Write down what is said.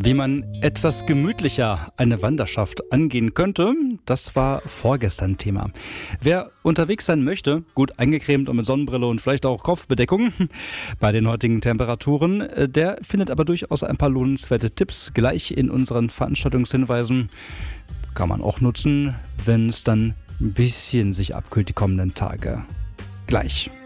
Wie man etwas gemütlicher eine Wanderschaft angehen könnte, das war vorgestern Thema. Wer unterwegs sein möchte, gut eingecremt und mit Sonnenbrille und vielleicht auch Kopfbedeckung bei den heutigen Temperaturen, der findet aber durchaus ein paar lohnenswerte Tipps gleich in unseren Veranstaltungshinweisen. Kann man auch nutzen, wenn es dann ein bisschen sich abkühlt die kommenden Tage. Gleich.